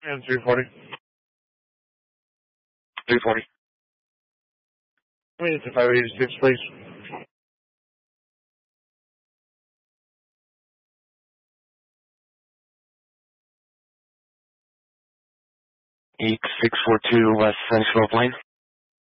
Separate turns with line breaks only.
And 340.
340.
I mean, it's a 586, please.
8642 West Central Plain.